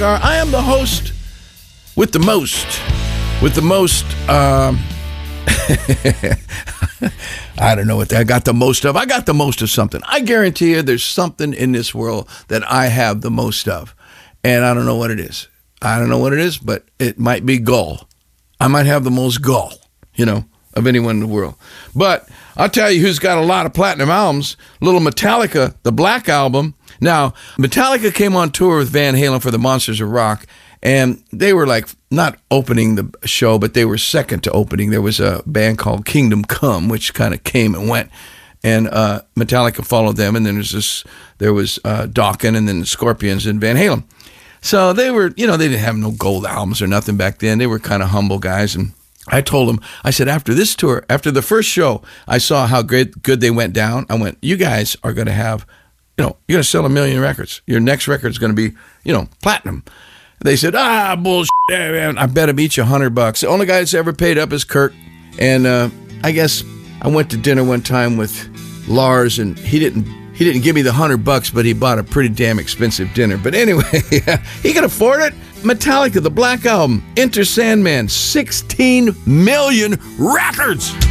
I am the host with the most. I don't know what I got the most of. I got the most of something. I guarantee you there's something in this world that I have the most of. And I don't know what it is. But it might be gall. I might have the most gall, of anyone in the world. But I'll tell you who's got a lot of platinum albums. Little Metallica, the Black Album. Now, Metallica came on tour with Van Halen for the Monsters of Rock, and they were like not opening the show, but they were second to opening. There was a band called Kingdom Come, which kind of came and went, and Metallica followed them, and then there was Dokken, and then the Scorpions and Van Halen. So they were, they didn't have no gold albums or nothing back then. They were kind of humble guys, and I told them, I said, after this tour, after the first show, I saw how good they went down. I went, you guys are going to have, you're going to sell 1 million records. Your next record is going to be, platinum. They said, bullshit, man. I bet him each $100. The only guy that's ever paid up is Kurt. And I guess I went to dinner one time with Lars, and he didn't give me the $100, but he bought a pretty damn expensive dinner. But anyway, he can afford it. Metallica, the Black Album, Enter Sandman, 16 million records.